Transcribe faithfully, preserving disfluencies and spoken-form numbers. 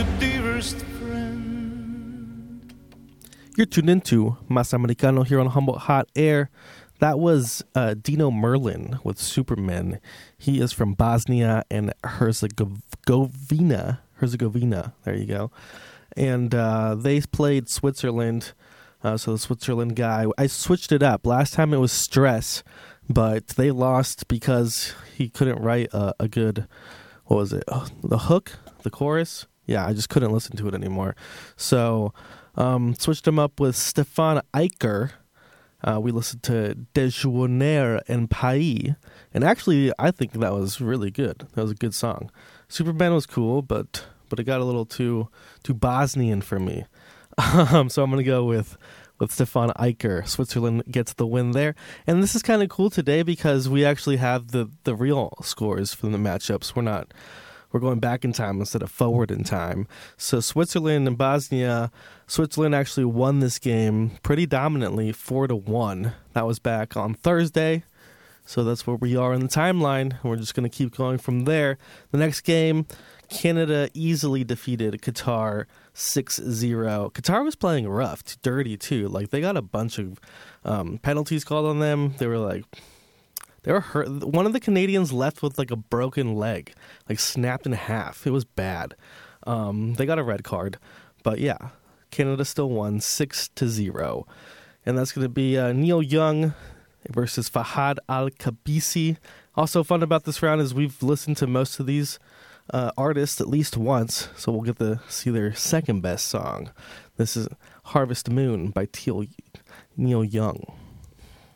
dearest friend. You're tuned into Mas Americano here on Humboldt Hot Air. That was uh, Dino Merlin with Superman. He is from Bosnia and Herzegovina. Herzegovina, there you go. And uh, they played Switzerland. Uh, so the Switzerland guy, I switched it up. Last time it was Stress, but they lost because he couldn't write a, a good, what was it, oh, the hook, the chorus? Yeah, I just couldn't listen to it anymore. So um, switched him up with Stefan Eicher. Uh, we listened to Déjeuner en Paris, and actually, I think that was really good. That was a good song. Superman was cool, but but it got a little too too Bosnian for me. Um, so I'm gonna go with with Stefan Eicher. Switzerland gets the win there, and this is kind of cool today because we actually have the the real scores from the matchups. We're not. We're going back in time instead of forward in time. So Switzerland and Bosnia, Switzerland actually won this game pretty dominantly, four to one. That was back on Thursday. So that's where we are in the timeline. We're just going to keep going from there. The next game, Canada easily defeated Qatar six zero. Qatar was playing rough, dirty too. Like they got a bunch of um, penalties called on them. They were like... They were hurt. One of the Canadians left with like a broken leg, like snapped in half. It was bad. Um, they got a red card, but yeah, Canada still won six to zero, and that's going to be uh, Neil Young versus Fahad Al Kabisi. Also, fun about this round is we've listened to most of these uh, artists at least once, so we'll get to see their second best song. This is Harvest Moon by Teal, Neil Young.